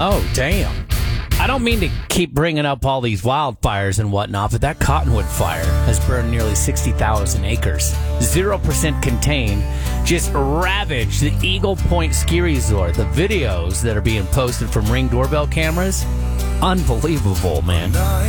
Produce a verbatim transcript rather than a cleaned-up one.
Oh, damn. I don't mean to keep bringing up all these wildfires and whatnot, but that Cottonwood fire has burned nearly sixty thousand acres. zero percent contained, just ravaged the Eagle Point Ski Resort. The videos that are being posted from Ring doorbell cameras, unbelievable, man.